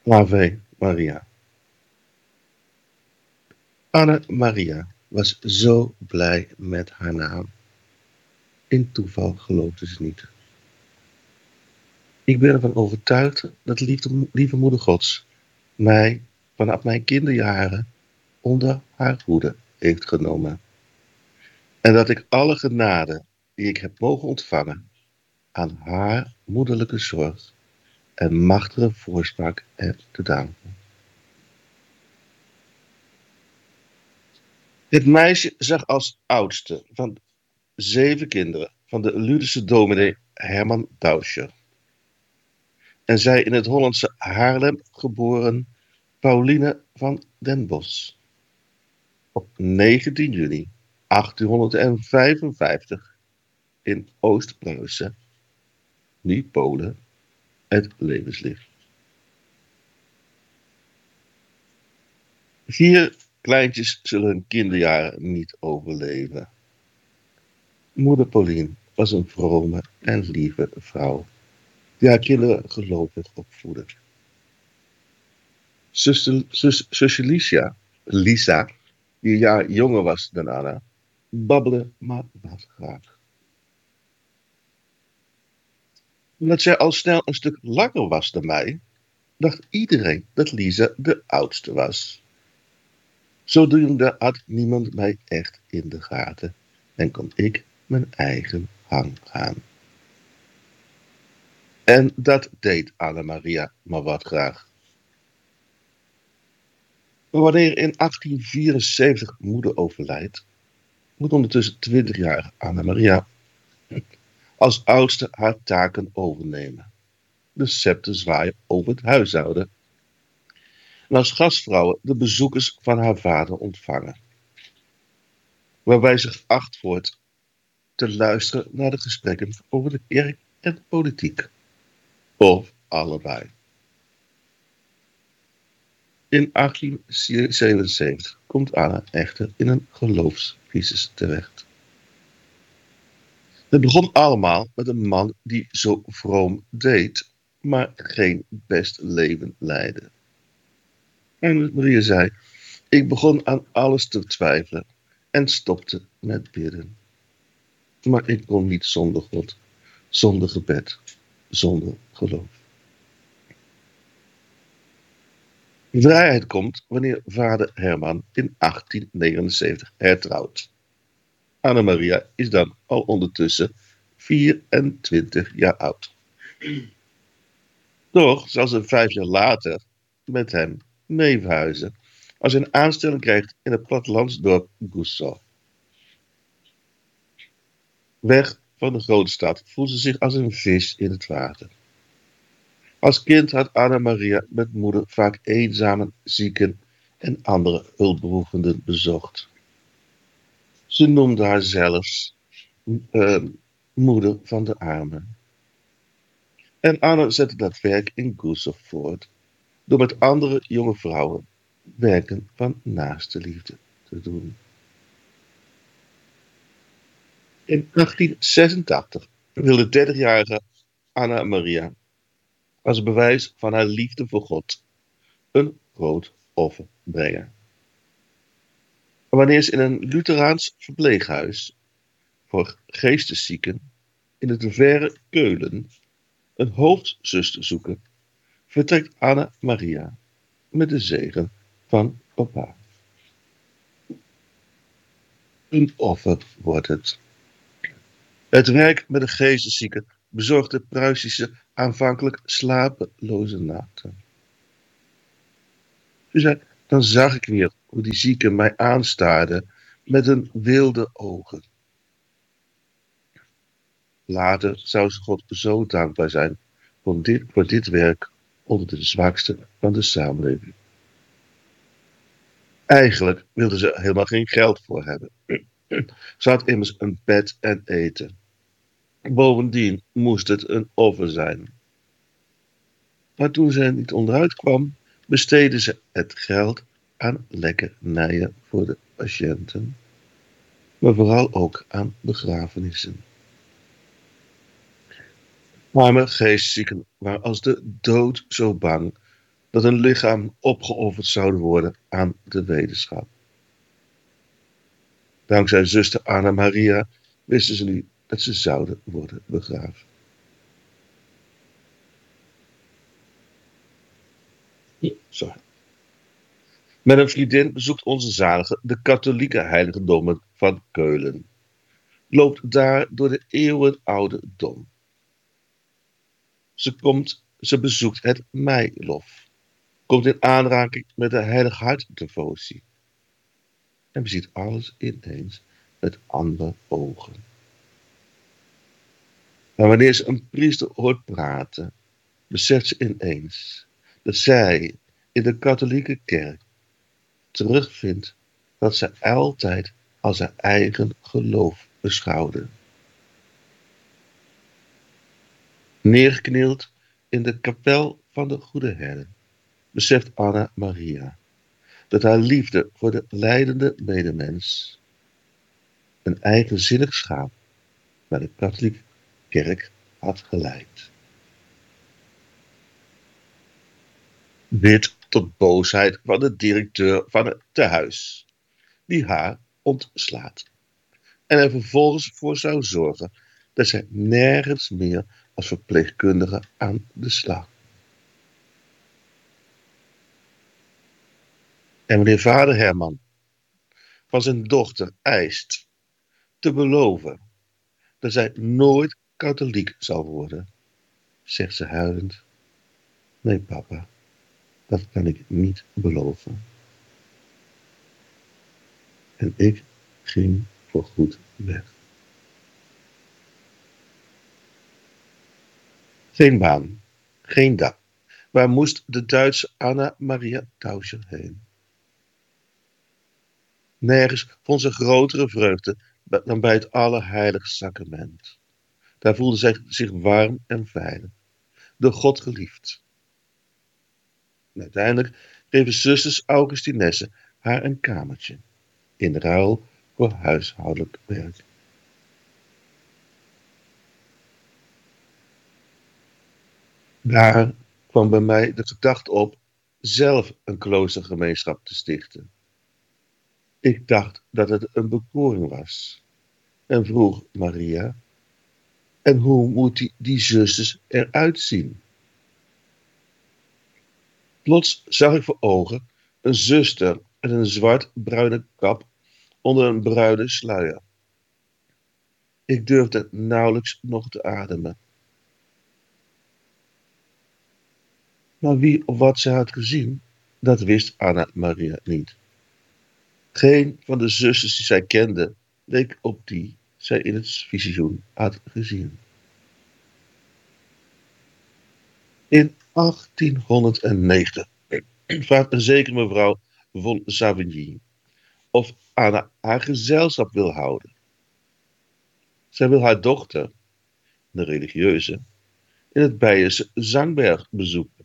Ave Maria. Anna Maria was zo blij met haar naam. In toeval geloofde ze niet. Ik ben ervan overtuigd dat de lieve moeder Gods mij vanaf mijn kinderjaren onder haar hoede heeft genomen. En dat ik alle genade die ik heb mogen ontvangen aan haar moederlijke zorg en machtige voorspraak heb te danken. Dit meisje zag als oudste van 7 kinderen van de Ludische dominee Herman Tauscher en zij in het Hollandse Haarlem geboren Pauline van den Bosch op 19 juni 1855 in Oost-Pruisen, nu Polen, het levenslicht. 4 kleintjes zullen hun kinderjaren niet overleven. Moeder Pauline was een vrome en lieve vrouw die haar kinderen gelovig opvoedde. Zusje Lisa, die een jaar jonger was dan Anna, babbelde maar wat graag. Omdat zij al snel een stuk langer was dan mij, dacht iedereen dat Lisa de oudste was. Zodoende had niemand mij echt in de gaten en kon ik mijn eigen gang gaan. En dat deed Anna Maria maar wat graag. Maar wanneer in 1874 moeder overlijdt, moet ondertussen 20-jarige Anna Maria als oudste haar taken overnemen. De scepter zwaaien over het huishouden. En als gastvrouw de bezoekers van haar vader ontvangen. Waarbij ze geacht wordt te luisteren naar de gesprekken over de kerk en de politiek. Of allebei. In 1877 komt Anna echter in een geloofscrisis terecht. Het begon allemaal met een man die zo vroom deed, maar geen best leven leidde. En Maria zei, ik begon aan alles te twijfelen en stopte met bidden. Maar ik kon niet zonder God, zonder gebed, zonder geloof. Vrijheid komt wanneer vader Herman in 1879 hertrouwt. Anna Maria is dan al ondertussen 24 jaar oud. Toch zal ze 5 jaar later met hem mee verhuizen als hij een aanstelling krijgt in het plattelandsdorp Goussault. Weg van de grote stad voelt ze zich als een vis in het water. Als kind had Anna Maria met moeder vaak eenzame zieken en andere hulpbehoevenden bezocht. Ze noemde haar zelfs moeder van de armen. En Anna zette dat werk in Goussault voort, door met andere jonge vrouwen werken van naaste liefde te doen. In 1886 wilde 30-jarige Anna Maria als bewijs van haar liefde voor God een groot offer brengen. Wanneer ze in een Lutheraans verpleeghuis voor geesteszieken in het verre Keulen een hoofdzuster zoeken, vertrekt Anna Maria met de zegen van papa. Een offer wordt het. Het werk met de geesteszieken bezorgde Pruisische aanvankelijk slapeloze nachten. Ze zei, dan zag ik weer hoe die zieken mij aanstaarden met hun wilde ogen. Later zou ze God zo dankbaar zijn voor dit werk onder de zwakste van de samenleving. Eigenlijk wilde ze helemaal geen geld voor hebben. Ze had immers een bed en eten. Bovendien moest het een offer zijn. Maar toen ze er niet onderuit kwam, besteedde ze het geld aan lekkernijen voor de patiënten, maar vooral ook aan begrafenissen. Arme geestzieken waren als de dood zo bang dat hun lichaam opgeofferd zouden worden aan de wetenschap. Dankzij zuster Anna Maria wisten ze nu dat ze zouden worden begraven. Sorry. Met een vriendin bezoekt onze zalige de katholieke heiligdommen van Keulen. Loopt daar door de eeuwenoude dom. Ze bezoekt het Meilof. Komt in aanraking met de Heilig Hart-devotie. En beziet alles ineens met andere ogen. Maar wanneer ze een priester hoort praten, beseft ze ineens dat zij in de katholieke kerk terugvindt dat zij altijd als haar eigen geloof beschouwde. Neergeknield in de kapel van de Goede Herder beseft Anna Maria dat haar liefde voor de lijdende medemens een eigenzinnig schaap naar de katholieke kerk had geleid. Dit tot boosheid van de directeur van het tehuis, die haar ontslaat en er vervolgens voor zou zorgen dat zij nergens meer als verpleegkundige aan de slag. En wanneer vader Herman van zijn dochter eist te beloven dat zij nooit katholiek zal worden, zegt ze huilend: nee papa, dat kan ik niet beloven. En ik ging voorgoed weg. Geen baan, geen dak. Waar moest de Duitse Anna Maria Tauscher heen? Nergens vond ze grotere vreugde dan bij het Allerheiligste Sacrament. Daar voelde zij zich warm en veilig, door God geliefd. En uiteindelijk geven zusters Augustinesse haar een kamertje, in ruil voor huishoudelijk werk. Daar kwam bij mij de gedachte op zelf een kloostergemeenschap te stichten. Ik dacht dat het een bekoring was en vroeg Maria: en hoe moet die zusters eruit zien? Plots zag ik voor ogen een zuster met een zwart-bruine kap onder een bruine sluier. Ik durfde nauwelijks nog te ademen. Maar wie of wat ze had gezien, dat wist Anna Maria niet. Geen van de zusters die zij kende leek op die zij in het visioen had gezien. In 1890 vraagt een zekere mevrouw von Savigny of Anna haar gezelschap wil houden. Zij wil haar dochter, de religieuze, in het Beierse Zangberg bezoeken.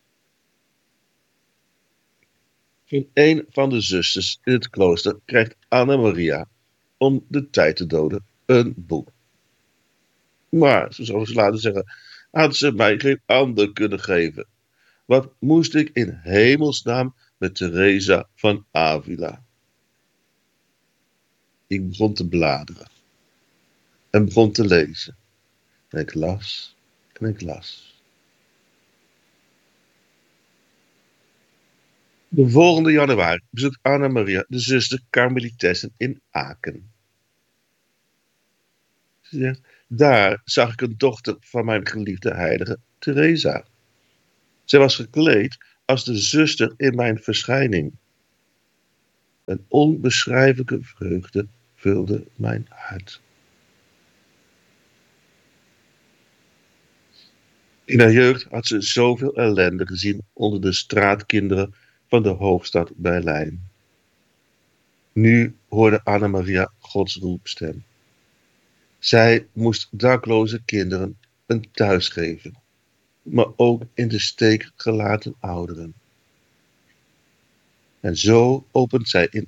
Van een van de zusters in het klooster krijgt Anna Maria, om de tijd te doden, een boek. Maar, zo zou ze laten zeggen, had ze mij geen ander kunnen geven. Wat moest ik in hemelsnaam met Teresa van Avila? Ik begon te bladeren en begon te lezen. En ik las en ik las. De volgende januari bezoekt Anna Maria de zuster Karmelitessen in Aken. Ze zegt: daar zag ik een dochter van mijn geliefde heilige Teresa. Zij was gekleed als de zuster in mijn verschijning. Een onbeschrijfelijke vreugde vulde mijn hart. In haar jeugd had ze zoveel ellende gezien onder de straatkinderen van de hoofdstad Berlijn. Nu hoorde Anna Maria Gods roepstem. Zij moest dakloze kinderen een thuis geven, maar ook in de steek gelaten ouderen. En zo opent zij in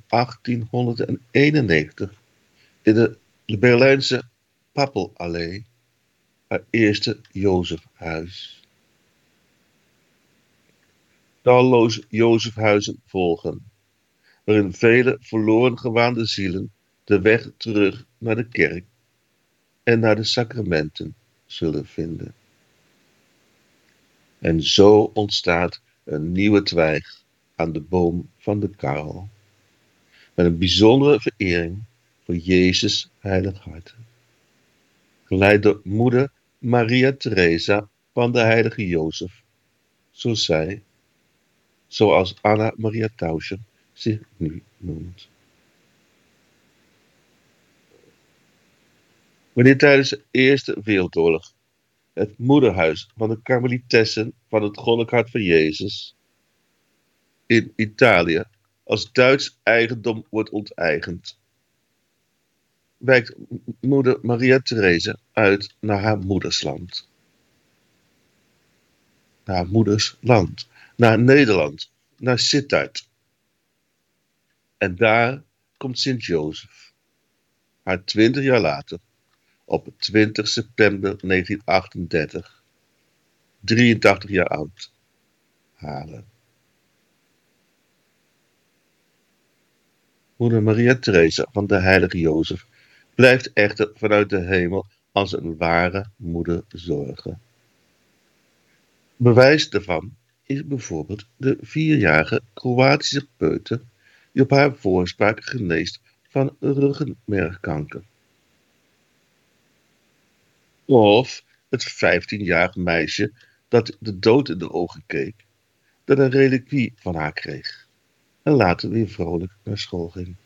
1891 in de Berlijnse Pappelallee haar eerste Jozefhuis. talloze Jozefhuizen volgen, waarin vele verloren gewaande zielen de weg terug naar de kerk en naar de sacramenten zullen vinden. En zo ontstaat een nieuwe twijg aan de boom van de Karel, met een bijzondere verering voor Jezus heilig hart, geleid door moeder Maria Theresa van de heilige Jozef, zoals Anna Maria Tauscher zich nu noemt. Wanneer tijdens de Eerste Wereldoorlog het moederhuis van de Karmelitessen van het Goddelijk Hart van Jezus in Italië als Duits eigendom wordt onteigend, wijkt moeder Maria Theresa uit naar haar moedersland. Naar haar moeders land, naar Nederland, naar Sittard. En daar komt Sint-Jozef, haar 20 jaar later, op 20 september 1938, 83 jaar oud, halen. Moeder Maria Theresa van de heilige Jozef blijft echter vanuit de hemel als een ware moeder zorgen. Bewijs daarvan is bijvoorbeeld de 4-jarige Kroatische peuter die op haar voorspraak geneest van ruggenmergkanker. Of het 15-jarige meisje dat de dood in de ogen keek, dat een reliquie van haar kreeg en later weer vrolijk naar school ging.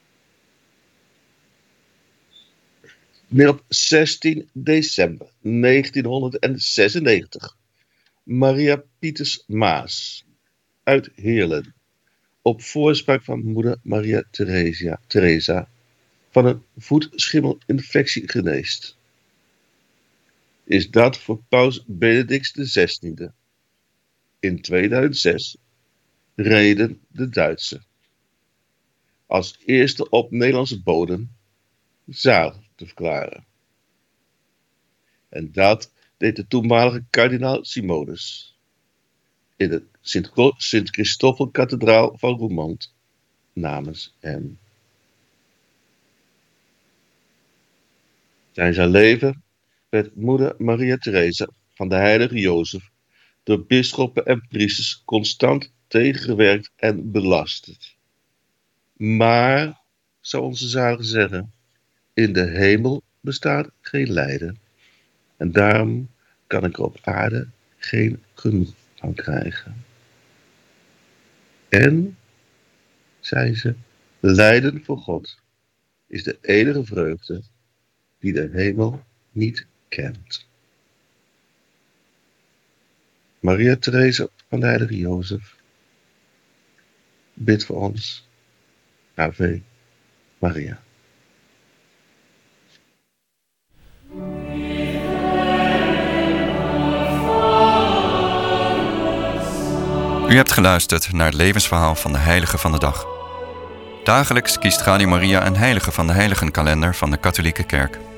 Weer op 16 december 1996 Maria Pieters Maas uit Heerlen, op voorspraak van moeder Maria Theresa, van een voetschimmelinfectie geneest. Is dat voor paus Benedict XVI in 2006 reden de Duitse, als eerste op Nederlandse bodem, zalig te verklaren. En dat deed de toenmalige kardinaal Simonus in de Sint-Christoffel-kathedraal van Roermond namens hem. Tijdens haar leven werd moeder Maria Theresa van de heilige Jozef door bisschoppen en priesters constant tegengewerkt en belasterd. Maar, zou onze zalige zeggen, in de hemel bestaat geen lijden. En daarom kan ik er op aarde geen genoeg van krijgen. En, zei ze, lijden voor God is de enige vreugde die de hemel niet kent. Maria Theresa van de heilige Jozef, bid voor ons. Ave Maria. U hebt geluisterd naar het levensverhaal van de heilige van de dag. Dagelijks kiest Radio Maria een heilige van de heiligenkalender van de katholieke kerk.